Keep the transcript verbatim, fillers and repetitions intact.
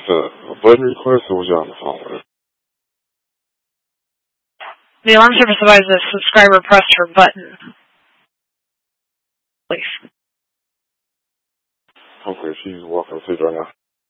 a, a button request, or was you on the phone with it? The alarm service advises the subscriber press her button. Please. Okay, she's walking to sleep right now.